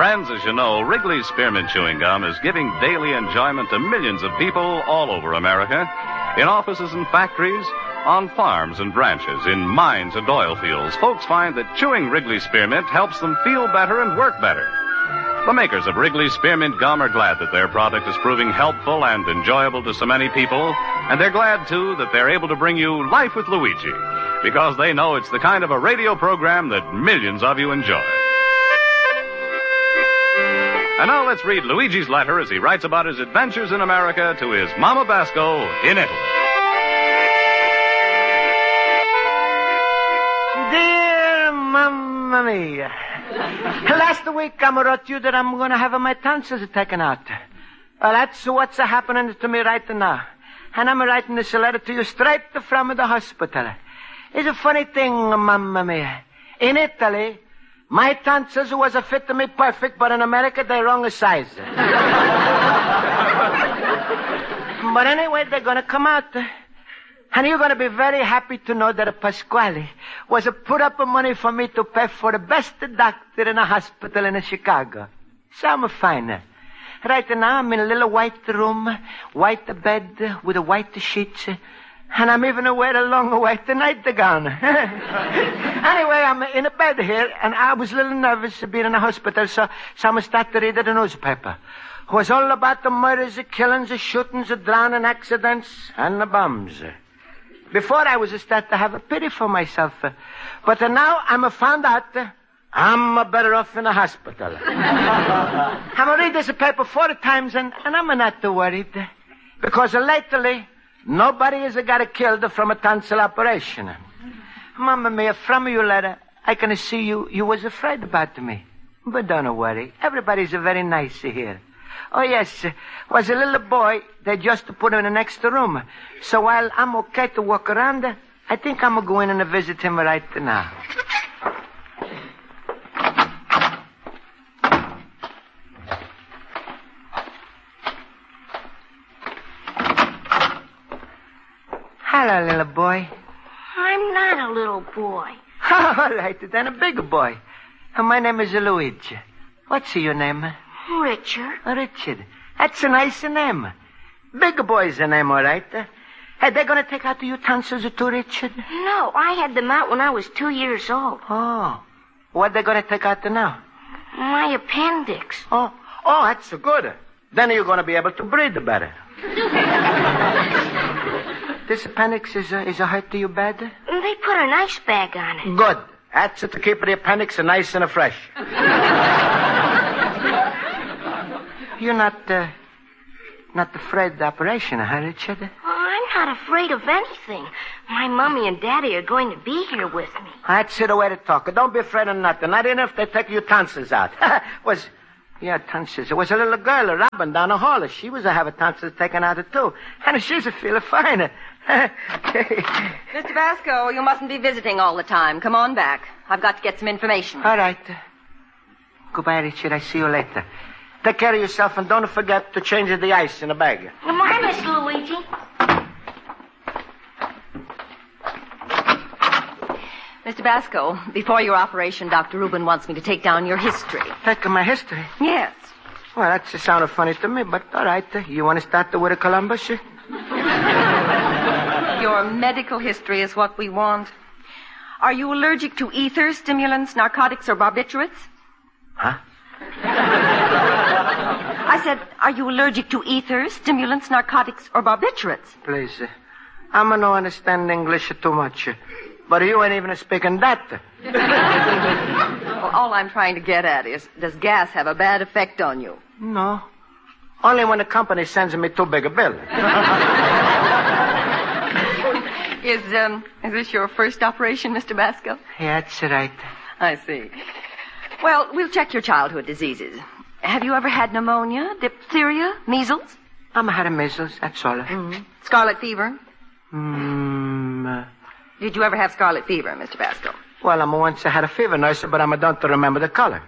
Friends, as you know, Wrigley's Spearmint Chewing Gum is giving daily enjoyment to millions of people all over America, in offices and factories, on farms and ranches, in mines and oil fields. Folks find that chewing Wrigley's Spearmint helps them feel better and work better. The makers of Wrigley's Spearmint Gum are glad that their product is proving helpful and enjoyable to so many people, and they're glad, too, that they're able to bring you Life with Luigi, because they know it's the kind of a radio program that millions of you enjoy. And now let's read Luigi's letter as he writes about his adventures in America to his Mama Basco in Italy. Dear Mamma Mia, last week I wrote you that I'm going to have my tonsils taken out. Well, that's what's happening to me right now. And I'm writing this letter to you straight from the hospital. It's a funny thing, Mamma Mia. In Italy, my tonsils was a fit to me perfect, but in America, they're wrong size. But anyway, they're going to come out. And you're going to be very happy to know that Pasquale was put up money for me to pay for the best doctor in a hospital in Chicago. So I'm fine. Right now, I'm in a little white room, white bed with white sheets. And I'm even wearing a long white nightgown. Anyway, I'm in a bed here, and I was a little nervous being in a hospital, so I'm starting to read the newspaper. It was all about the murders, the killings, the shootings, the drowning accidents, and the bombs. Before, I was starting to have a pity for myself. But now I'm found out I'm better off in a hospital. I'm read this paper 4 times, and I'm not worried. Because lately, nobody has got killed from a tonsil operation. Mamma Mia, from your letter, I can see you was afraid about me. But don't worry. Everybody's very nice here. Oh, yes. Was a little boy. They just put him in the next room. So while I'm okay to walk around, I think I'm going in and visit him right now. Hello, little boy. I'm not a little boy. All right, then a big boy. My name is Luigi. What's your name? Richard. Richard. That's a nice name. Big boy's a name, all right. Hey, they're going to take out your tonsils too, Richard? No, I had them out when I was 2 years old. Oh. What they going to take out now? My appendix. Oh, that's good. Then you're going to be able to breathe better. This appendix is a hurt to you bad? They put an ice bag on it. Good. That's it to keep the appendix nice and fresh. You're not afraid of the operation, huh, Richard? Oh, I'm not afraid of anything. My mommy and daddy are going to be here with me. That's the way to talk. Don't be afraid of nothing. Not even if they take your tonsils out. Yeah, tonsils. There was a little girl, Robin, down the hall. She was having tonsils taken out too. And she's feeling fine. Mr. Basco, you mustn't be visiting all the time. Come on back. I've got to get some information. All right. Goodbye, Richard. I see you later. Take care of yourself and don't forget to change the ice in the bag. Goodbye, Miss Luigi. Mr. Basco, before your operation, Dr. Rubin wants me to take down your history. Take my history? Yes. Well, that sounded funny to me, but all right. You want to start with Columbus? Your medical history is what we want. Are you allergic to ether, stimulants, narcotics, or barbiturates? Huh? I said, are you allergic to ether, stimulants, narcotics, or barbiturates? Please, I'm no understand English too much. But you ain't even speaking that. Well, all I'm trying to get at is, does gas have a bad effect on you? No. Only when the company sends me too big a bill. Is this your first operation, Mr. Basco? Yeah, that's right. I see. Well, we'll check your childhood diseases. Have you ever had pneumonia, diphtheria, measles? I'm had a measles, that's all. Mm-hmm. Scarlet fever? Did you ever have scarlet fever, Mr. Basco? Well, I once had a fever, nurse, but I don't remember the color.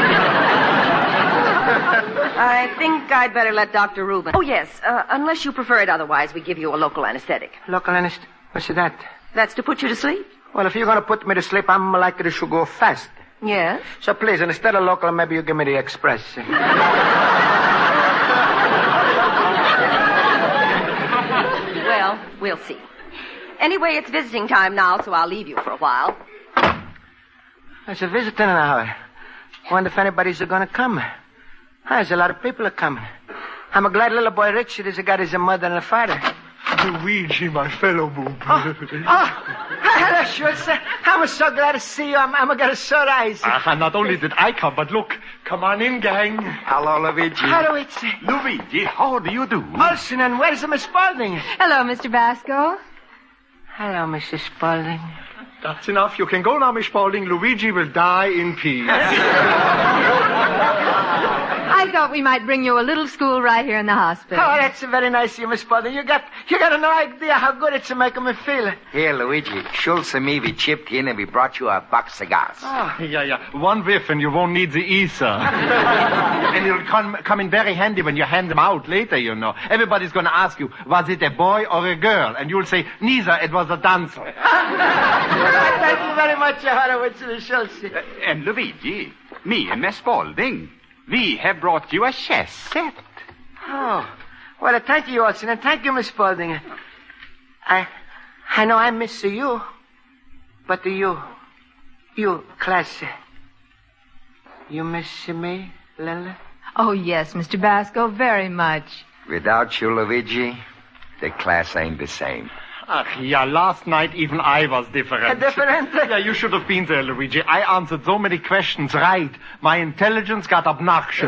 I think I'd better let Dr. Rubin... Oh, yes. Unless you prefer it otherwise, we give you a local anesthetic. Local anesthetic? What's that? That's to put you to sleep. Well, if you're going to put me to sleep, I'm likely to go fast. Yes? So please, instead of local, maybe you give me the express. Well, we'll see. Anyway, it's visiting time now, so I'll leave you for a while. It's a visiting hour. Wonder if anybody's going to come. There's a lot of people are coming. I'm glad little boy Richard has got his mother and a father. Luigi, my fellow boob. Hello, Schultz. I'm so glad to see you. I'm going to surprise you. Not only did I come, but look. Come on in, gang. Hello, Luigi. Hello, it's Luigi, how do you do? Olsen, and where's Miss Spaulding? Hello, Mr. Basco. Hello, Mrs. Spaulding. That's enough. You can go now, Miss Spaulding. Luigi will die in peace. I thought we might bring you a little school right here in the hospital. Oh, that's very nice of you, Miss Spaulding. You got no idea how good it's making me feel. Here, Luigi, Schultz and me, we chipped in and we brought you a box of cigars. Oh. Yeah. One whiff and you won't need the ether. And it'll come in very handy when you hand them out later, you know. Everybody's going to ask you, was it a boy or a girl? And you'll say, neither, it was a dancer. Thank you very much, Horowitz and Schultz. And Luigi, me and Miss Spaulding, we have brought you a chess set. Oh, well, thank you, Olsen, and thank you, Miss Spaulding. I know I miss you, but you, class, you miss me, Lila? Oh, yes, Mr. Basco, very much. Without you, Luigi, the class ain't the same. Yeah, last night even I was different. Different? Yeah, you should have been there, Luigi. I answered so many questions right. My intelligence got obnoxious.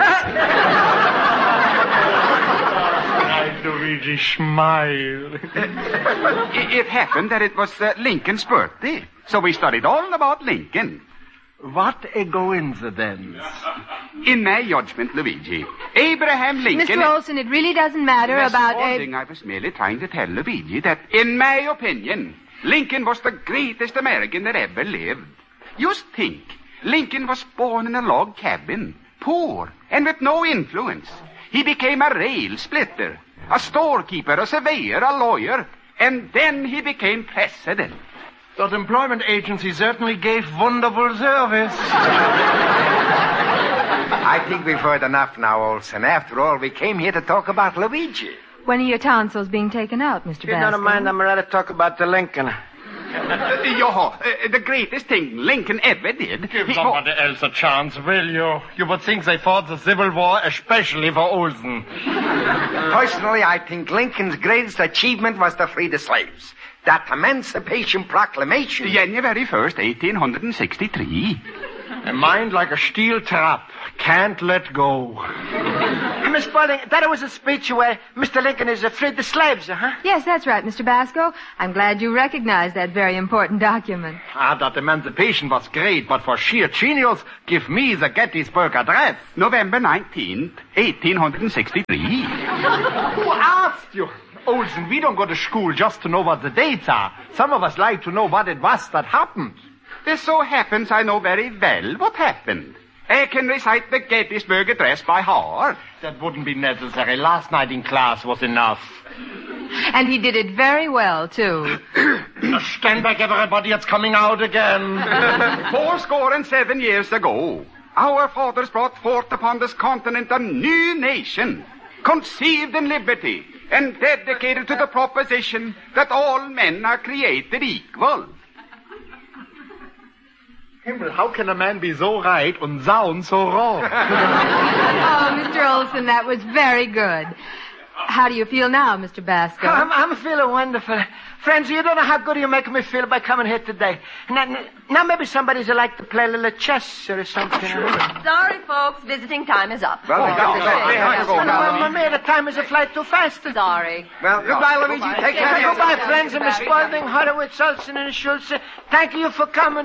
Right, Luigi, smile. It happened that it was Lincoln's birthday, so we studied all about Lincoln. What a coincidence. In my judgment, Luigi, Abraham Lincoln... Mr. Olsen, it really doesn't matter Miss about... Spaulding, I was merely trying to tell Luigi that, in my opinion, Lincoln was the greatest American that ever lived. Just think, Lincoln was born in a log cabin, poor, and with no influence. He became a rail splitter, a storekeeper, a surveyor, a lawyer, and then he became president. That employment agency certainly gave wonderful service. I think we've heard enough now, Olsen. After all, we came here to talk about Luigi. When are your tonsils being taken out, Mr. If you Basco? don't mind, I'm rather talk about the Lincoln. The greatest thing Lincoln ever did... Give somebody else a chance, will you? You would think they fought the Civil War especially for Olsen. Personally, I think Lincoln's greatest achievement was to free the slaves. That Emancipation Proclamation. January 1st, 1863. A mind like a steel trap. Can't let go. Miss Spaulding, that was a speech where Mr. Lincoln is freed the slaves, huh? Yes, that's right, Mr. Basco. I'm glad you recognize that very important document. That emancipation was great, but for sheer genius, give me the Gettysburg Address. November 19th, 1863. Who asked you? Olsen, we don't go to school just to know what the dates are. Some of us like to know what it was that happened. This so happens I know very well what happened. I can recite the Gettysburg Address by heart. That wouldn't be necessary. Last night in class was enough. And he did it very well, too. Stand back, everybody. It's coming out again. 7 years ago, our fathers brought forth upon this continent a new nation, conceived in liberty, and dedicated to the proposition that all men are created equal. Himmel, how can a man be so right and sound so wrong? Oh, Mr. Olsen, that was very good. How do you feel now, Mr. Basco? I'm feeling wonderful. Friends, you don't know how good you make me feel by coming here today. Now maybe somebody's like to play a little chess or something. Sorry, folks, visiting time is up. Well, we have to go now. Mamma, the time is a flight too fast. Sorry. Well, goodbye, Luigi. Take care. Goodbye, friends, and Miss Spaulding, Horowitz, Olsen, and Schultz. Thank you for coming.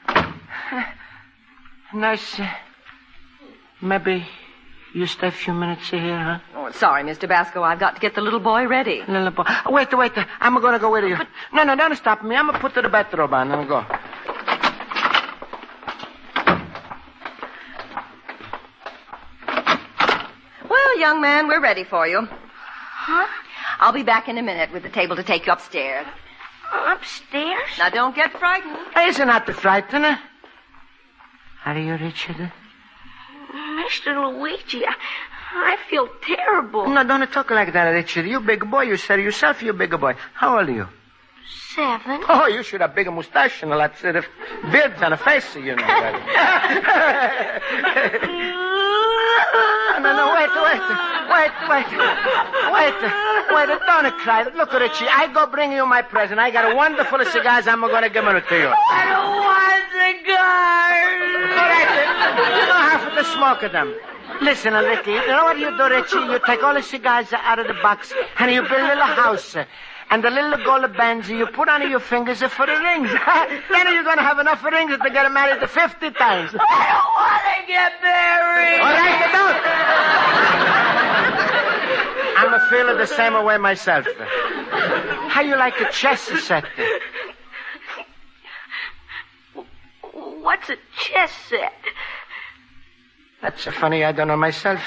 Nice. Maybe you stay a few minutes here, huh? Oh, sorry, Mr. Basco. I've got to get the little boy ready. Little boy. Wait. I'm going to go with you. No, don't stop me. I'm going to put the bathrobe on and go. Well, young man, we're ready for you. Huh? I'll be back in a minute with the table to take you upstairs. Upstairs? Now, don't get frightened. Isn't that the frightener? How are you, Richard? Mr. Luigi, I feel terrible. No, don't talk like that, Richard. You big boy. You said yourself you big boy. How old are you? 7. Oh, you should have bigger mustache and a lot of beards on the face, you know. No, wait. Don't cry. Look, Richie, I go bring you my present. I got a wonderful cigars. I'm going to give them to you. I don't want cigars. All right, you don't have to smoke them. Listen, Ricky, you know what you do, Richie? You take all the cigars out of the box and you build a little house. And the little gold bands you put on your fingers for the rings. Then you're going to have enough rings to get married 50 times. I don't want to get married. All right, you don't. I'm feeling the same way myself. How you like a chess set? What's a chess set? That's funny, I don't know myself.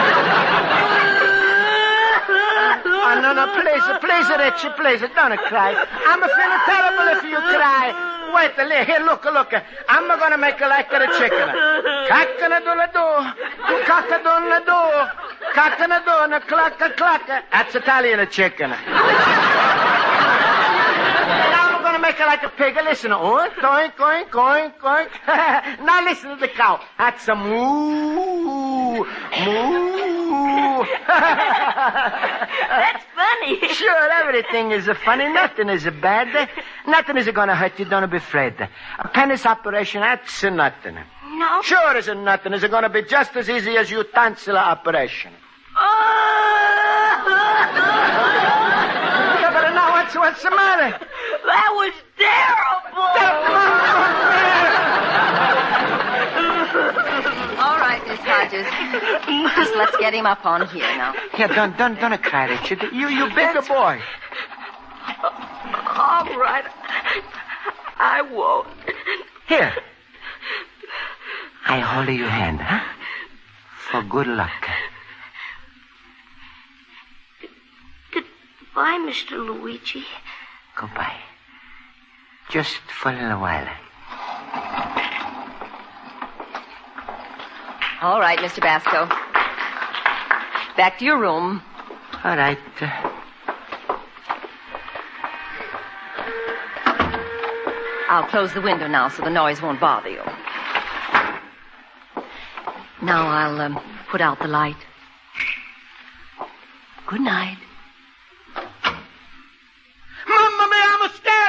Oh, no, please, Richie, please, don't cry. I'm feeling terrible if you cry. Wait, here, look. I'm going to make you like a chicken. Cock-a-doodle-doo, cock-a-doodle-doo, cock-a-doodle, cluck-a-cluck. That's Italian chicken. Now I'm going to make it like a pig. Listen, oink, oink, oink, oink, oink. Now listen to the cow. That's a moo, moo. That's funny. Sure, everything is funny. Nothing is bad. Nothing is going to hurt you. Don't be afraid. A penis operation, that's nothing. No? Sure is nothing. It's going to be just as easy as your tonsil operation. Yeah, but now what's the matter? That was terrible. All right, Miss Hodges. Just let's get him up on here now. Yeah, don't cry, Richard. You bigger boy. All right. I won't. Here. I hold your hand, huh? For good luck. Goodbye, Mr. Luigi. Goodbye. Just for a little while. All right, Mr. Basco. Back to your room. All right. I'll close the window now so the noise won't bother you. Now I'll put out the light. Good night.